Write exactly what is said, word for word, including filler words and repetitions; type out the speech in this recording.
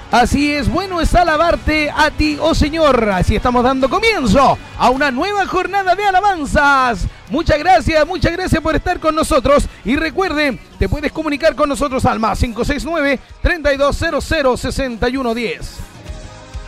Así es, bueno es alabarte a ti, oh Señor. Así estamos dando comienzo a una nueva jornada de alabanzas. Muchas gracias, muchas gracias por estar con nosotros. Y recuerde, te puedes comunicar con nosotros al más cinco seis nueve, treinta y dos cero cero, sesenta y uno diez.